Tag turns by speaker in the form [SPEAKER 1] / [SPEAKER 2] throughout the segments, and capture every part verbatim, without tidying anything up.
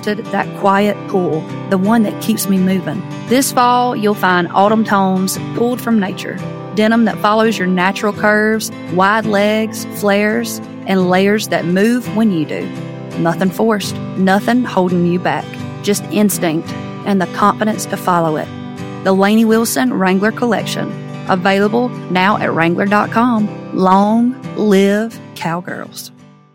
[SPEAKER 1] crafted that quiet pull, the one that keeps me moving. This fall, you'll find autumn tones pulled from nature. Denim that follows your natural curves, wide legs, flares, and layers that move when you do. Nothing forced, nothing holding you back. Just instinct and the confidence to follow it. The Lainey Wilson Wrangler Collection. Available now at Wrangler dot com. Long live Cowgirls.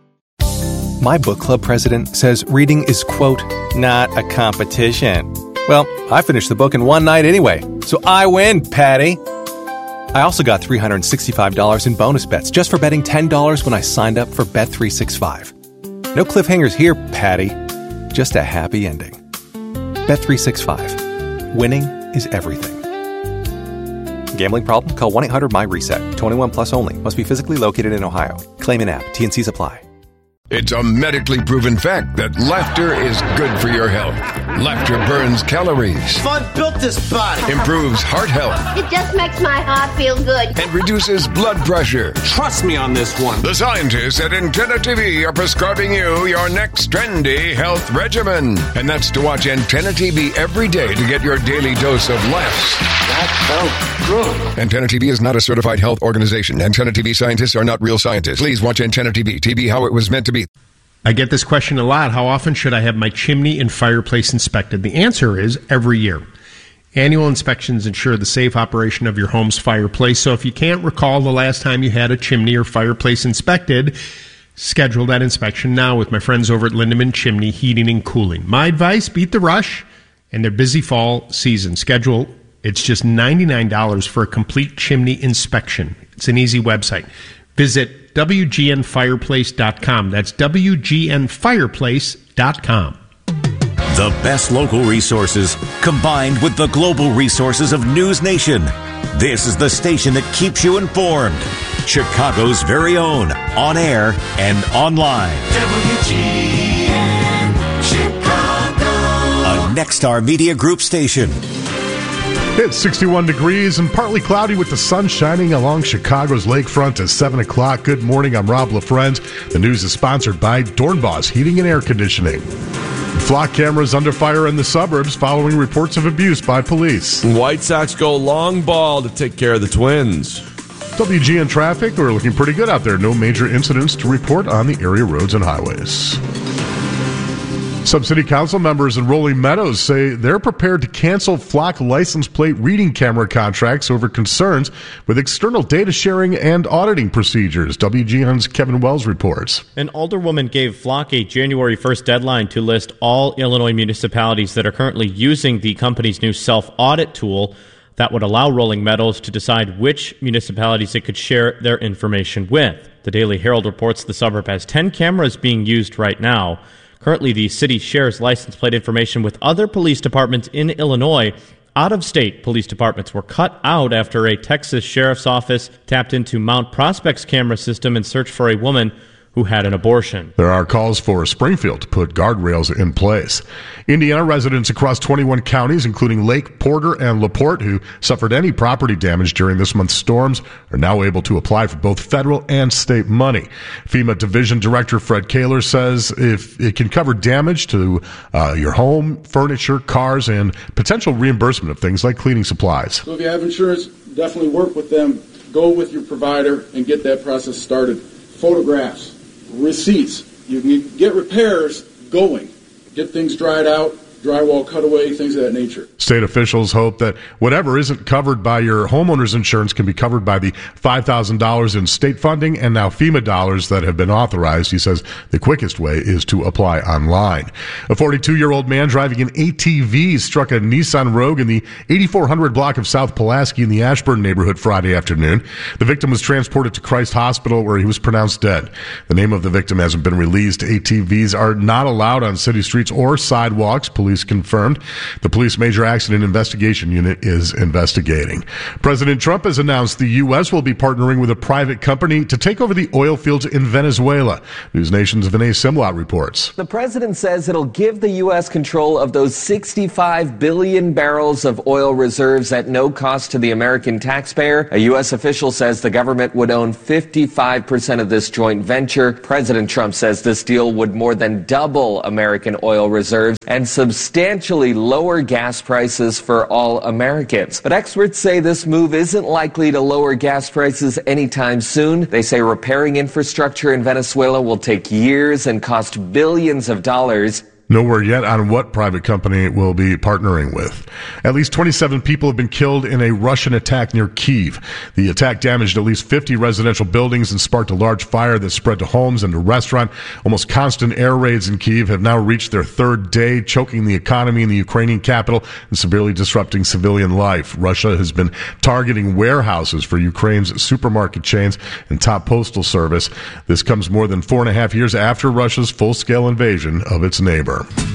[SPEAKER 2] My book club president says reading is, quote, not a competition. Well, I finished the book in one night anyway, so I win, Patty. I also got three hundred sixty-five dollars in bonus bets just for betting ten dollars when I signed up for Bet three sixty-five. No cliffhangers here, Patty. Just a happy ending. Bet three sixty-five. Winning is everything. Gambling problem? Call one eight hundred my reset. twenty-one plus only. Must be physically located in Ohio. Claim in app. T N Cs apply.
[SPEAKER 3] It's a medically proven fact that laughter is good for your health. Laughter burns calories.
[SPEAKER 4] Fun built this body.
[SPEAKER 3] Improves heart health.
[SPEAKER 5] It just makes my heart feel good.
[SPEAKER 3] And reduces blood pressure.
[SPEAKER 4] Trust me on this one.
[SPEAKER 3] The scientists at Antenna T V are prescribing you your next trendy health regimen. And that's to watch Antenna T V every day to get your daily dose of laughs.
[SPEAKER 4] That felt good.
[SPEAKER 3] Antenna T V is not a certified health organization. Antenna T V scientists are not real scientists. Please watch Antenna T V. T V how it was meant to be.
[SPEAKER 6] I get this question a lot. How often should I have my chimney and fireplace inspected? The answer is every year. Annual inspections ensure the safe operation of your home's fireplace. So if you can't recall the last time you had a chimney or fireplace inspected, schedule that inspection now with my friends over at Lindemann Chimney Heating and Cooling. My advice, beat the rush and their busy fall season. Schedule, it's just ninety-nine dollars for a complete chimney inspection. It's an easy website. Visit W G N fireplace dot com. That's W G N fireplace dot com.
[SPEAKER 7] The best local resources combined with the global resources of News Nation. This is the station that keeps you informed. Chicago's very own, on air and online.
[SPEAKER 8] W G N Chicago.
[SPEAKER 7] A Nexstar Media Group station.
[SPEAKER 9] It's sixty-one degrees and partly cloudy with the sun shining along Chicago's lakefront at seven o'clock. Good morning, I'm Rob LaFrance. The news is sponsored by Dornbos Heating and Air Conditioning. Flock cameras under fire in the suburbs following reports of abuse by police.
[SPEAKER 10] White Sox go long ball to take care of the Twins.
[SPEAKER 9] W G N traffic, we're looking pretty good out there. No major incidents to report on the area roads and highways. Some city council members in Rolling Meadows say they're prepared to cancel Flock license plate reading camera contracts over concerns with external data sharing and auditing procedures. W G N's Kevin Wells reports.
[SPEAKER 11] An alderwoman gave Flock a January first deadline to list all Illinois municipalities that are currently using the company's new self-audit tool that would allow Rolling Meadows to decide which municipalities it could share their information with. The Daily Herald reports the suburb has ten cameras being used right now. Currently, the city shares license plate information with other police departments in Illinois. Out-of-state police departments were cut out after a Texas sheriff's office tapped into Mount Prospect's camera system and searched for a woman who had an abortion.
[SPEAKER 9] There are calls for Springfield to put guardrails in place. Indiana residents across twenty-one counties, including Lake, Porter, and LaPorte, who suffered any property damage during this month's storms, are now able to apply for both federal and state money. FEMA Division Director Fred Kaler says if it can cover damage to uh, your home, furniture, cars, and potential reimbursement of things like cleaning supplies.
[SPEAKER 12] So if you have insurance, definitely work with them. Go with your provider and get that process started. Photographs, receipts. You can get repairs going. Get things dried out, drywall cutaway, things of that nature.
[SPEAKER 9] State officials hope that whatever isn't covered by your homeowner's insurance can be covered by the five thousand dollars in state funding and now FEMA dollars that have been authorized. He says the quickest way is to apply online. A forty-two-year-old man driving an A T V struck a Nissan Rogue in the eighty-four hundred block of South Pulaski in the Ashburn neighborhood Friday afternoon. The victim was transported to Christ Hospital where he was pronounced dead. The name of the victim hasn't been released. A T Vs are not allowed on city streets or sidewalks. Police police confirmed. The police major accident investigation unit is investigating. President Trump has announced the U S will be partnering with a private company to take over the oil fields in Venezuela. News Nation's Vinay Simlot reports.
[SPEAKER 13] The president says it'll give the U S control of those sixty-five billion barrels of oil reserves at no cost to the American taxpayer. A U S official says the government would own fifty-five percent of this joint venture. President Trump says this deal would more than double American oil reserves and substantially lower gas prices for all Americans. But experts say this move isn't likely to lower gas prices anytime soon. They say repairing infrastructure in Venezuela will take years and cost billions of dollars.
[SPEAKER 9] No word yet on what private company it will be partnering with. At least twenty-seven people have been killed in a Russian attack near Kyiv. The attack damaged at least fifty residential buildings and sparked a large fire that spread to homes and a restaurant. Almost constant air raids in Kyiv have now reached their third day, choking the economy in the Ukrainian capital and severely disrupting civilian life. Russia has been targeting warehouses for Ukraine's supermarket chains and top postal service. This comes more than four and a half years after Russia's full-scale invasion of its neighbor.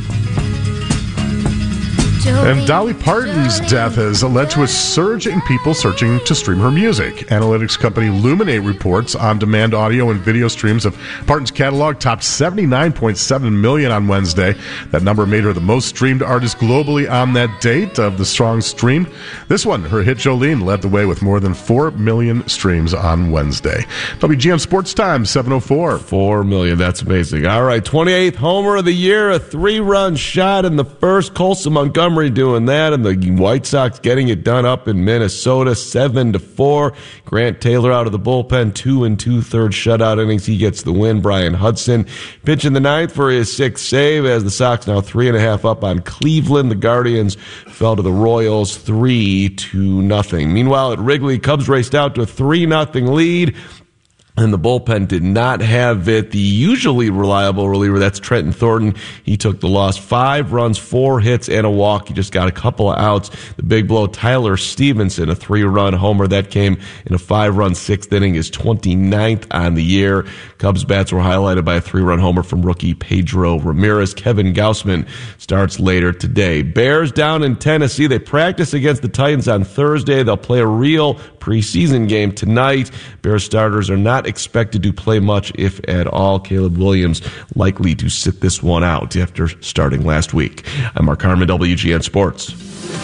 [SPEAKER 9] And Dolly Parton's death has led to a surge in people searching to stream her music. Analytics company Luminate reports on-demand audio and video streams of Parton's catalog topped seventy-nine point seven million on Wednesday. That number made her the most streamed artist globally on that date of the strong stream. This one, her hit Jolene, led the way with more than four million streams on Wednesday. W G N Sports Time, seven oh four.
[SPEAKER 10] four million, that's amazing. All right, twenty-eighth homer of the year, a three-run shot in the first. Colson Montgomery doing that, and the White Sox getting it done up in Minnesota, seven to four. Grant Taylor out of the bullpen, two and two-thirds shutout innings. He gets the win. Brian Hudson pitching the ninth for his sixth save as the Sox now three and a half up on Cleveland. The Guardians fell to the Royals three to nothing. Meanwhile, at Wrigley, Cubs raced out to a three nothing lead. And the bullpen did not have it. The usually reliable reliever, that's Trenton Thornton. He took the loss. Five runs, four hits, and a walk. He just got a couple of outs. The big blow, Tyler Stevenson, a three-run homer. That came in a five-run sixth inning, his twenty-ninth on the year. Cubs bats were highlighted by a three-run homer from rookie Pedro Ramirez. Kevin Gausman starts later today. Bears down in Tennessee. They practice against the Titans on Thursday. They'll play a real preseason game tonight. Bears starters are not expected to play much, if at all. Caleb Williams likely to sit this one out after starting last week. I'm Mark Harmon, W G N Sports.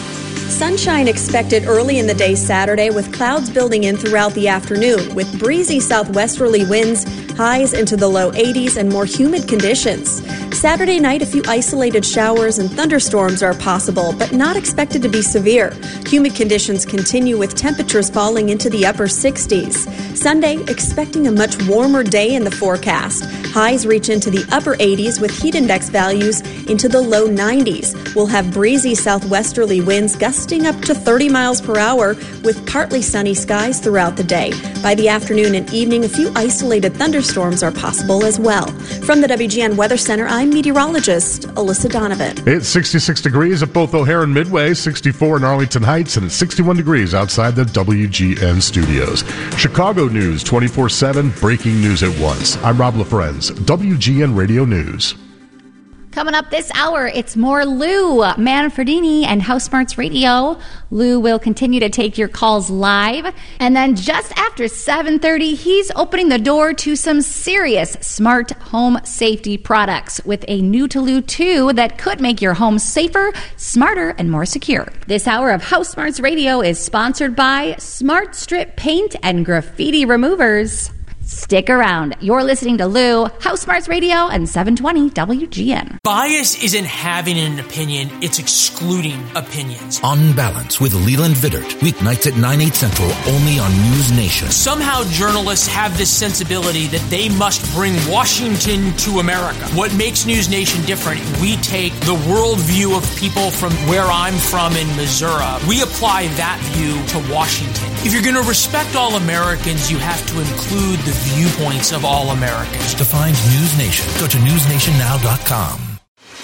[SPEAKER 14] Sunshine expected early in the day Saturday, with clouds building in throughout the afternoon, with breezy southwesterly winds, highs into the low eighties, and more humid conditions. Saturday night, a few isolated showers and thunderstorms are possible, but not expected to be severe. Humid conditions continue with temperatures falling into the upper sixties. Sunday, expecting a much warmer day in the forecast. Highs reach into the upper eighties with heat index values into the low nineties. We'll have breezy southwesterly winds gusting up to thirty miles per hour with partly sunny skies throughout the day. By the afternoon and evening, a few isolated thunderstorms are possible as well. From the W G N Weather Center, I'm meteorologist Alyssa Donovan.
[SPEAKER 9] It's sixty-six degrees at both O'Hare and Midway, sixty-four in Arlington Heights, and it's sixty-one degrees outside the W G N studios. Chicago News twenty-four seven, breaking news at once. I'm Rob LaFrenz, W G N Radio News.
[SPEAKER 15] Coming up this hour, it's more Lou Manfredini and House Smarts Radio. Lou will continue to take your calls live. And then just after seven thirty, he's opening the door to some serious smart home safety products with a new to Lou two that could make your home safer, smarter, and more secure. This hour of House Smarts Radio is sponsored by Smart Strip Paint and Graffiti Removers. Stick around. You're listening to Lou, House Smarts Radio, and seven twenty W G N.
[SPEAKER 16] Bias isn't having an opinion, it's excluding opinions.
[SPEAKER 17] On Balance with Leland Vittert, weeknights at nine, eight central, only on News Nation.
[SPEAKER 16] Somehow journalists have this sensibility that they must bring Washington to America. What makes News Nation different, we take the worldview of people from where I'm from in Missouri. We apply that view to Washington. If you're going to respect all Americans, you have to include the viewpoints of all Americans.
[SPEAKER 17] To find News Nation, go to news nation now dot com.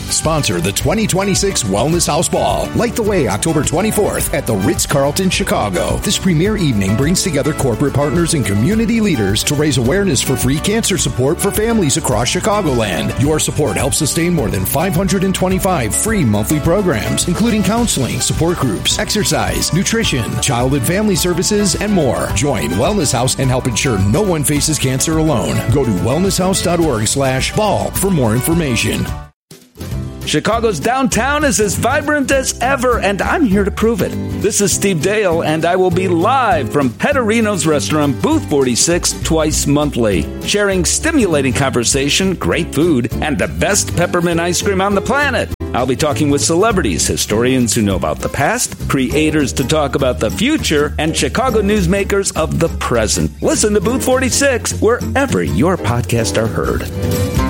[SPEAKER 18] sponsor the twenty twenty-six Wellness House Ball. Light the way October twenty-fourth at the Ritz-Carlton, Chicago. This premier evening brings together corporate partners and community leaders to raise awareness for free cancer support for families across Chicagoland. Your support helps sustain more than five hundred twenty-five free monthly programs, including counseling, support groups, exercise, nutrition, child and family services, and more. Join Wellness House and help ensure no one faces cancer alone. Go to wellnesshouse.org slash ball for more information.
[SPEAKER 19] Chicago's downtown is as vibrant as ever, and I'm here to prove it. This is Steve Dale, and I will be live from Pedorino's restaurant, Booth forty-six, twice monthly, sharing stimulating conversation, great food, and the best peppermint ice cream on the planet. I'll be talking with celebrities, historians who know about the past, creators to talk about the future, and Chicago newsmakers of the present. Listen to Booth forty-six wherever your podcasts are heard.